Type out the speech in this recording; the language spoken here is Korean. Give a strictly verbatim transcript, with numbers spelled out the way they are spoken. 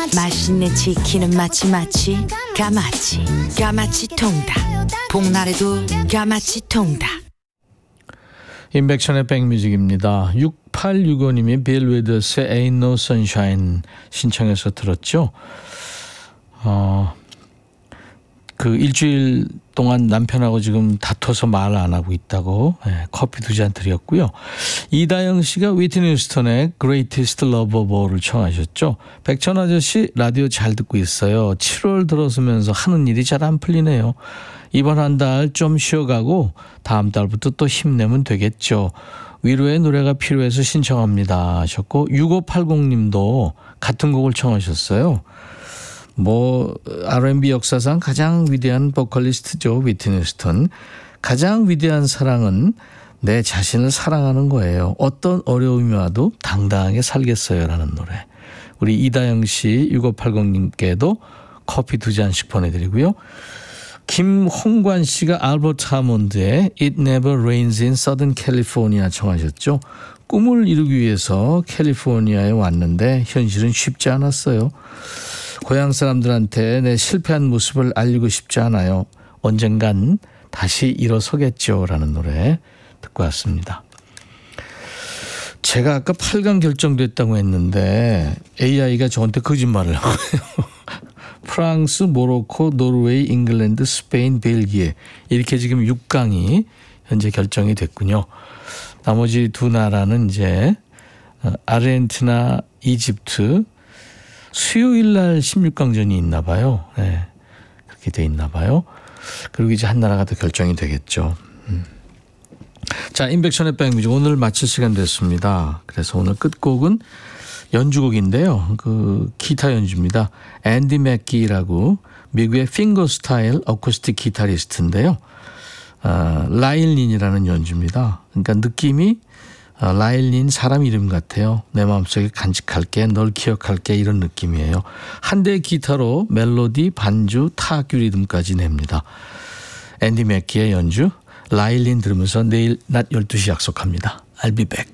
맛있는 치킨은 마치마치 가마치 가마치 통닭 복날에도 가마치 통닭. 임백천의 백뮤직입니다. 육팔육오 님이 빌 위더스의 Ain't No Sunshine 신청해서 들었죠. 어, 그 일주일 동안 남편하고 지금 다퉈서 말 안 하고 있다고 네, 커피 두 잔 드렸고요. 이다영 씨가 위트니 휴스턴의 Greatest Love of All을 청하셨죠. 백천 아저씨 라디오 잘 듣고 있어요. 칠월 들어서면서 하는 일이 잘 안 풀리네요. 이번 한 달 좀 쉬어가고 다음 달부터 또 힘내면 되겠죠. 위로의 노래가 필요해서 신청합니다 하셨고, 육오팔공 님도 같은 곡을 청하셨어요. 뭐 알앤비 역사상 가장 위대한 보컬리스트죠. 위트니 휴스턴. 가장 위대한 사랑은 내 자신을 사랑하는 거예요. 어떤 어려움이 와도 당당하게 살겠어요 라는 노래. 우리 이다영 씨 육오팔공 님께도 커피 두 잔씩 보내드리고요. 김홍관 씨가 알버트 하몬드의 It Never Rains in Southern California 청하셨죠. 꿈을 이루기 위해서 캘리포니아에 왔는데 현실은 쉽지 않았어요. 고향 사람들한테 내 실패한 모습을 알리고 싶지 않아요. 언젠간 다시 일어서겠죠 라는 노래 듣고 왔습니다. 제가 아까 팔 강 결정됐다고 했는데 에이아이가 저한테 거짓말을 하고요. 프랑스, 모로코, 노르웨이, 잉글랜드, 스페인, 벨기에 이렇게 지금 육 강이 현재 결정이 됐군요. 나머지 두 나라는 이제 아르헨티나, 이집트 수요일 날 십육 강전이 있나 봐요. 네, 그렇게 돼 있나 봐요. 그리고 이제 한 나라가 더 결정이 되겠죠. 음. 자, 임백천의 백뮤직 오늘 마칠 시간 됐습니다. 그래서 오늘 끝곡은 연주곡인데요. 그 기타 연주입니다. 앤디 맥기라고 미국의 핑거 스타일 어쿠스틱 기타리스트인데요. 아, 라일린이라는 연주입니다. 그러니까 느낌이 아, 라일린 사람 이름 같아요. 내 마음속에 간직할게, 널 기억할게 이런 느낌이에요. 한 대의 기타로 멜로디, 반주, 타악규 리듬까지 냅니다. 앤디 맥기의 연주 라일린 들으면서 내일 낮 열두 시 약속합니다. I'll be back.